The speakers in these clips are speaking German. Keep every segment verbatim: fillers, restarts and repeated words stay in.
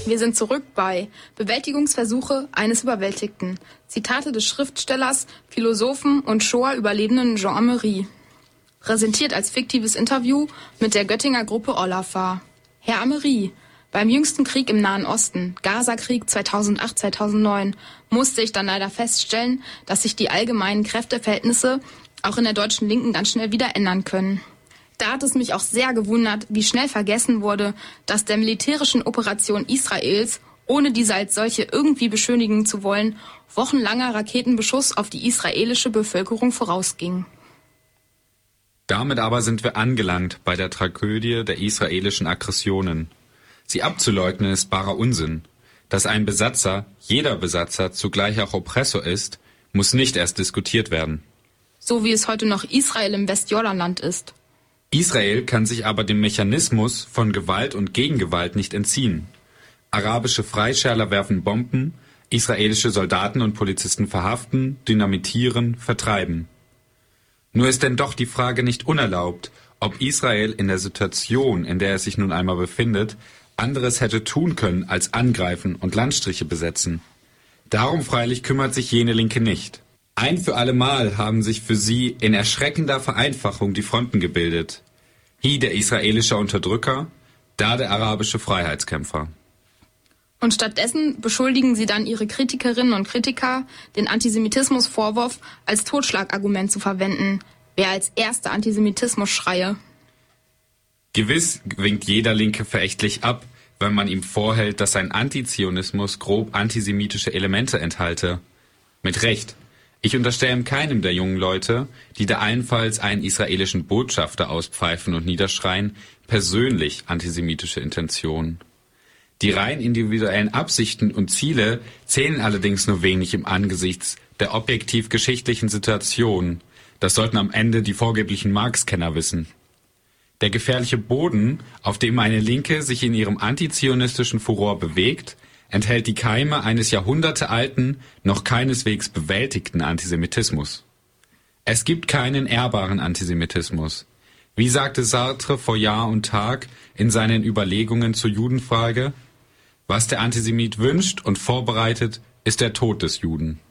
Wir sind zurück bei Bewältigungsversuche eines Überwältigten. Zitate des Schriftstellers, Philosophen und Shoah-Überlebenden Jean Amery. Präsentiert als fiktives Interview mit der Göttinger Gruppe Olafar. Herr Amery, beim jüngsten Krieg im Nahen Osten, Gaza-Krieg zweitausendacht zweitausendneun, musste ich dann leider feststellen, dass sich die allgemeinen Kräfteverhältnisse auch in der deutschen Linken ganz schnell wieder ändern können. Da hat es mich auch sehr gewundert, wie schnell vergessen wurde, dass der militärischen Operation Israels, ohne diese als solche irgendwie beschönigen zu wollen, wochenlanger Raketenbeschuss auf die israelische Bevölkerung vorausging. Damit aber sind wir angelangt bei der Tragödie der israelischen Aggressionen. Sie abzuleugnen ist barer Unsinn. Dass ein Besatzer, jeder Besatzer, zugleich auch Oppressor ist, muss nicht erst diskutiert werden. So wie es heute noch Israel im Westjordanland ist. Israel kann sich aber dem Mechanismus von Gewalt und Gegengewalt nicht entziehen. Arabische Freischärler werfen Bomben, israelische Soldaten und Polizisten verhaften, dynamitieren, vertreiben. Nur ist denn doch die Frage nicht unerlaubt, ob Israel in der Situation, in der es sich nun einmal befindet, anderes hätte tun können als angreifen und Landstriche besetzen. Darum freilich kümmert sich jene Linke nicht. Ein für allemal haben sich für sie in erschreckender Vereinfachung die Fronten gebildet. Hier der israelische Unterdrücker, da der arabische Freiheitskämpfer. Und stattdessen beschuldigen sie dann ihre Kritikerinnen und Kritiker, den Antisemitismusvorwurf als Totschlagargument zu verwenden. Wer als erster Antisemitismus schreie. Gewiss winkt jeder Linke verächtlich ab, wenn man ihm vorhält, dass sein Antizionismus grob antisemitische Elemente enthalte. Mit Recht. Ich unterstelle keinem der jungen Leute, die da allenfalls einen israelischen Botschafter auspfeifen und niederschreien, persönlich antisemitische Intentionen. Die rein individuellen Absichten und Ziele zählen allerdings nur wenig im Angesichts der objektiv-geschichtlichen Situation. Das sollten am Ende die vorgeblichen Marx-Kenner wissen. Der gefährliche Boden, auf dem eine Linke sich in ihrem antizionistischen Furor bewegt, enthält die Keime eines jahrhundertealten, noch keineswegs bewältigten Antisemitismus. Es gibt keinen ehrbaren Antisemitismus. Wie sagte Sartre vor Jahr und Tag in seinen Überlegungen zur Judenfrage: Was der Antisemit wünscht und vorbereitet, ist der Tod des Juden.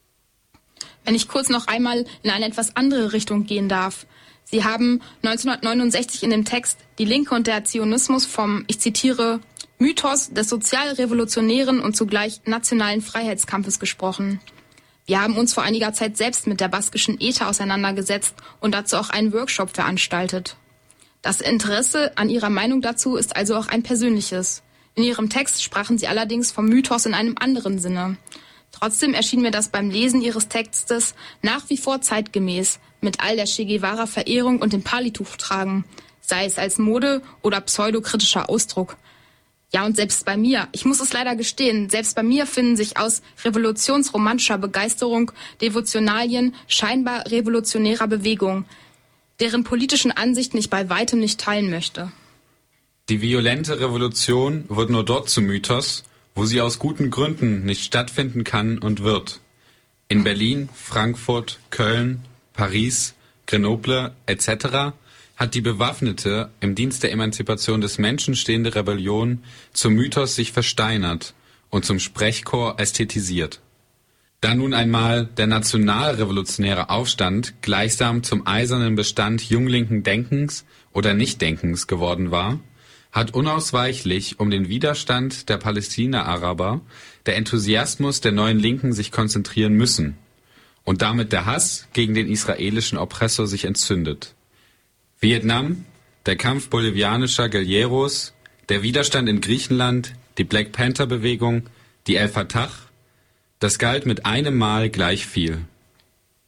Wenn ich kurz noch einmal in eine etwas andere Richtung gehen darf. Sie haben neunzehnhundertneunundsechzig in dem Text Die Linke und der Zionismus vom, ich zitiere, Mythos des sozialrevolutionären und zugleich nationalen Freiheitskampfes gesprochen. Wir haben uns vor einiger Zeit selbst mit der baskischen Eta auseinandergesetzt und dazu auch einen Workshop veranstaltet. Das Interesse an Ihrer Meinung dazu ist also auch ein persönliches. In Ihrem Text sprachen Sie allerdings vom Mythos in einem anderen Sinne. Trotzdem erschien mir das beim Lesen Ihres Textes nach wie vor zeitgemäß, mit all der Che Guevara-Verehrung und dem Palituch tragen, sei es als Mode- oder pseudokritischer Ausdruck. Ja, und selbst bei mir, ich muss es leider gestehen, selbst bei mir finden sich aus revolutionsromantischer Begeisterung Devotionalien scheinbar revolutionärer Bewegung, deren politischen Ansichten ich bei weitem nicht teilen möchte. Die violente Revolution wird nur dort zum Mythos, wo sie aus guten Gründen nicht stattfinden kann und wird. In Berlin, Frankfurt, Köln, Paris, Grenoble et cetera hat die bewaffnete, im Dienst der Emanzipation des Menschen stehende Rebellion zum Mythos sich versteinert und zum Sprechchor ästhetisiert. Da nun einmal der nationalrevolutionäre Aufstand gleichsam zum eisernen Bestand junglinken Denkens oder Nichtdenkens geworden war, hat unausweichlich um den Widerstand der Palästina-Araber der Enthusiasmus der neuen Linken sich konzentrieren müssen und damit der Hass gegen den israelischen Oppressor sich entzündet. Vietnam, der Kampf bolivianischer Guerilleros, der Widerstand in Griechenland, die Black Panther-Bewegung, die El Fatah, das galt mit einem Mal gleich viel.